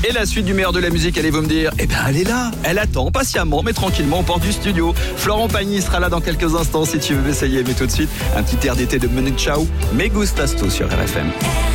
Et la suite du meilleur de la musique, allez vous me dire, eh ben elle est là, elle attend patiemment mais tranquillement aux portes du studio. Florent Pagny sera là dans quelques instants si tu veux essayer. Mais tout de suite, un petit air d'été de Manu Chao, Me Gustas Tu sur RFM.